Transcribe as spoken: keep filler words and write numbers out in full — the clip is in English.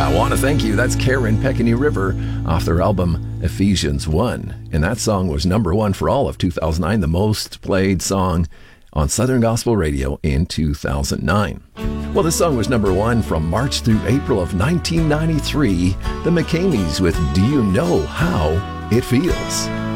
I want to thank you. That's Karen Peckany River off their album Ephesians one. And that song was number one for all of two thousand nine, the most played song on Southern Gospel Radio in two thousand nine. Well, this song was number one from March through April of nineteen ninety-three. The McCameys with Do You Know How It Feels?